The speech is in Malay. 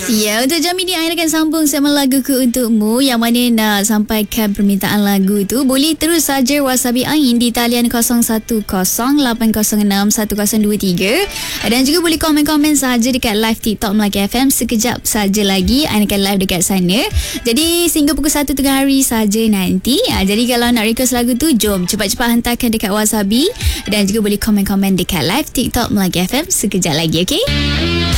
Ya, untuk jam ini Aina akan sambung sama laguku untukmu. Yang mana nak sampaikan permintaan lagu tu, boleh terus saja WhatsApp Ain di talian 0108061023. Dan juga boleh komen-komen saja dekat live TikTok Melaki FM. Sekejap saja lagi Ain akan live dekat sana. Jadi sehingga pukul 1 tengah hari saja nanti. Jadi kalau nak request lagu tu, jom cepat-cepat hantarkan dekat WhatsApp. Dan juga boleh komen-komen dekat live TikTok Melaki FM sekejap lagi, okey?